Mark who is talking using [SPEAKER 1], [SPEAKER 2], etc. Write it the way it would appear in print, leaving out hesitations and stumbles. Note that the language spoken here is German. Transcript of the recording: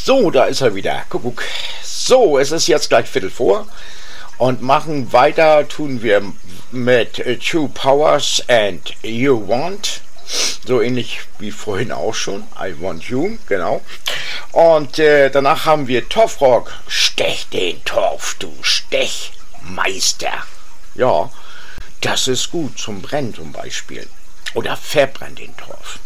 [SPEAKER 1] So, da ist er wieder. Kuckuck. So, es ist jetzt gleich Viertel vor und machen weiter, tun wir mit Two Powers and You Want. So ähnlich wie vorhin auch schon. I Want You, genau. Und danach haben wir Torfrock. Stech den Torf, du Stechmeister. Ja, das ist gut zum Brennen zum Beispiel. Oder verbrenn den Torf.